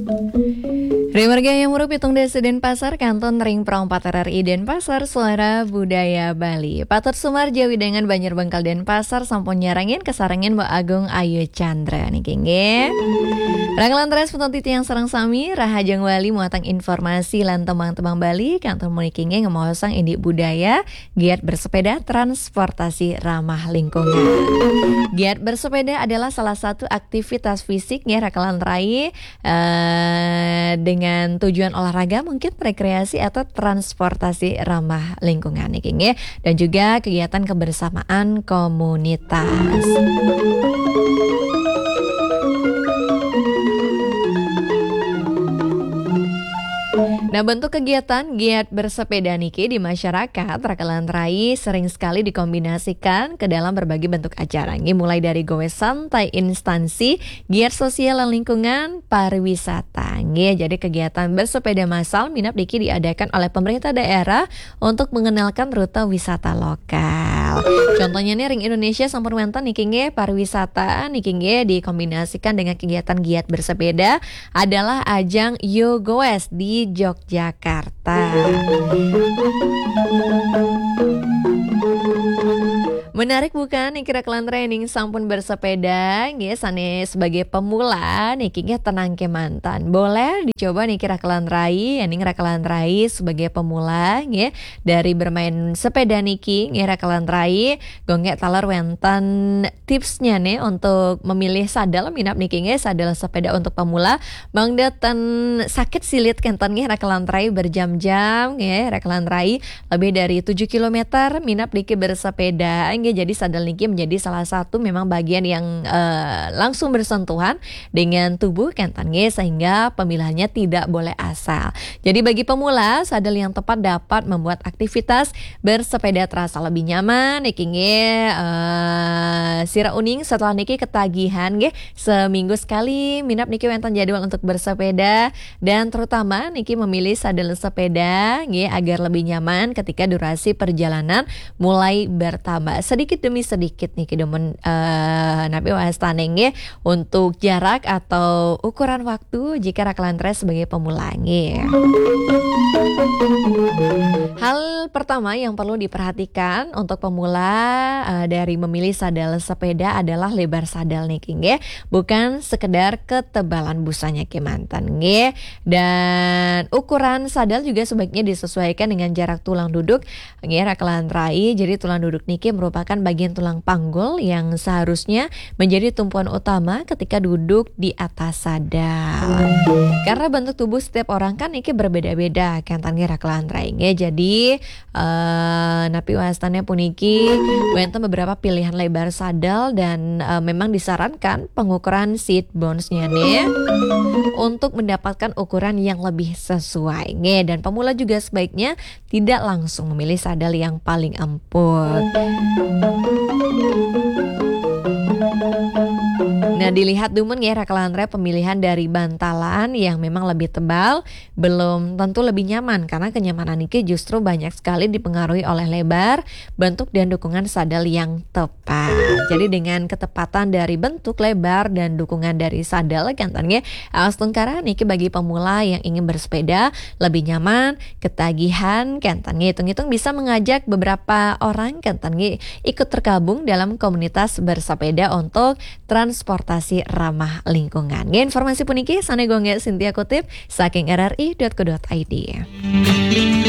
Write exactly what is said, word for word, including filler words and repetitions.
Remarga yang murup pitung desa Denpasar, Kanton Ring Perompat R R I Denpasar, Suara Budaya Bali. Patut Sumar Jawi dengan Banjar Bengkal Denpasar, sampun nyarangin kesarangin Mbak Agung Ayu Chandra nih kengge. Ranglan teres penton titi yang serang sami, Rahajang Wali muatang informasi lan tembang-tembang Bali, Kanton Muni kengge ngemosang indik budaya, giat bersepeda transportasi ramah lingkungan. Giat bersepeda adalah salah satu aktivitas fisik ya rakalan rai uh, dengan tujuan olahraga, mungkin rekreasi atau transportasi ramah lingkungan nih kengge, dan juga kegiatan kebersamaan komunitas. Nah, bentuk kegiatan giat bersepeda niki di masyarakat rakalan rai sering sekali dikombinasikan ke dalam berbagai bentuk acara. Ini mulai dari gowe santai instansi, giat sosial dan lingkungan, pariwisata. Nggih, jadi kegiatan bersepeda massal minap niki diadakan oleh pemerintah daerah untuk mengenalkan rute wisata lokal. Contohnya nih Ring Indonesia sampun wonten niki nggih pariwisata niki nggih dikombinasikan dengan kegiatan giat bersepeda adalah ajang Yo Goes di Jogja Jakarta. Menarik bukan nih kira kelan training sampun bersepeda nggih sane sebagai pemula niki nggih tenang ke mantan. Boleh dicoba nih kira kelan rai, ini kira kelan rai sebagai pemula nggih dari bermain sepeda niki nggih kelan rai gonge talar wenten tipsnya nih untuk memilih sadel minap niki nggih sadel sepeda untuk pemula bang deten sakit silit kenten nggih kelan rai berjam-jam nggih kelan rai lebih dari tujuh kilometer minap niki bersepeda nggih. Jadi sadel niki menjadi salah satu memang bagian yang uh, langsung bersentuhan dengan tubuh kenten nggih sehingga pemilihannya tidak boleh asal. Jadi bagi pemula sadel yang tepat dapat membuat aktivitas bersepeda terasa lebih nyaman. Niki nggih uh, sira uning setelah niki ketagihan nggih seminggu sekali minap niki wonten jadwal untuk bersepeda dan terutama niki memilih sadel sepeda nggih agar lebih nyaman ketika durasi perjalanan mulai bertambah sedikit demi sedikit nih kedemen uh, nabi wastane nggih untuk jarak atau ukuran waktu jika rakalan tres sebagai pemula nggih. Hal pertama yang perlu diperhatikan untuk pemula uh, dari memilih sadel sepeda adalah lebar sadel nih nggih, bukan sekedar ketebalan busanya ke mantan nggih, dan ukuran sadel juga sebaiknya disesuaikan dengan jarak tulang duduk nggih rakalan rai. Jadi tulang duduk niki merupakan bagian tulang panggul yang seharusnya menjadi tumpuan utama ketika duduk di atas sadel. Karena bentuk tubuh setiap orang kan niki berbeda-beda kantan ngira kelan raingnya. Jadi uh, napi wastannya puniki wenten beberapa pilihan lebar sadel dan uh, memang disarankan pengukuran seat bones-nya nih untuk mendapatkan ukuran yang lebih sesuai nge. Dan pemula juga sebaiknya tidak langsung memilih sadel yang paling empuk. Nah, dilihat dumen ya rakalan rep pemilihan dari bantalan yang memang lebih tebal belum tentu lebih nyaman karena kenyamanan niki justru banyak sekali dipengaruhi oleh lebar, bentuk dan dukungan sadel yang tepat. Jadi dengan ketepatan dari bentuk, lebar dan dukungan dari sadel kantannya awas tengkara niki bagi pemula yang ingin bersepeda lebih nyaman, ketagihan kantannya hitung-hitung bisa mengajak beberapa orang kantannya ikut tergabung dalam komunitas bersepeda untuk transportasi ramah lingkungan. Informasi puniki sane gonge Cynthia kutip saking r r i dot co dot i d.